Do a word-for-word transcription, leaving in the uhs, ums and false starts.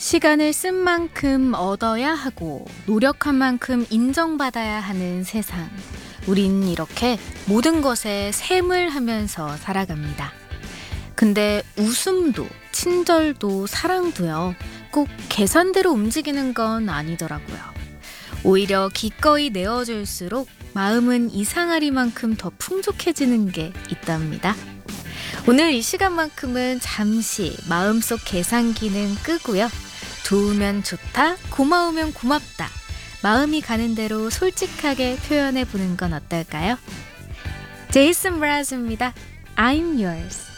시간을 쓴 만큼 얻어야 하고 노력한 만큼 인정받아야 하는 세상. 우린 이렇게 모든 것에 셈을 하면서 살아갑니다. 근데 웃음도, 친절도, 사랑도요, 꼭 계산대로 움직이는 건 아니더라고요. 오히려 기꺼이 내어줄수록 마음은 이상하리만큼 더 풍족해지는 게 있답니다. 오늘 이 시간만큼은 잠시 마음속 계산기는 끄고요. 좋으면 좋다, 고마우면 고맙다. 마음이 가는 대로 솔직하게 표현해 보는 건 어떨까요? 제이슨 브라즈입니다. I'm yours.